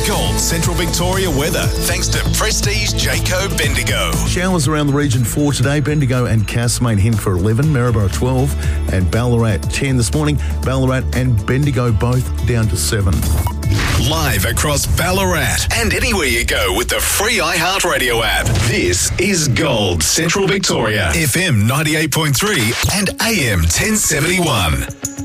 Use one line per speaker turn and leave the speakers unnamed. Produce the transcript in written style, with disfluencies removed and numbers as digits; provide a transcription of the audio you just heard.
Gold Central Victoria weather, thanks to Prestige Jayco Bendigo.
Showers around the region for today. Bendigo and Castlemaine hint for 11, Maryborough 12 and Ballarat 10 this morning. Ballarat and Bendigo both down to 7.
Live across Ballarat and anywhere you go with the free iHeartRadio app. This is Gold Central Victoria, FM 98.3 and AM 1071.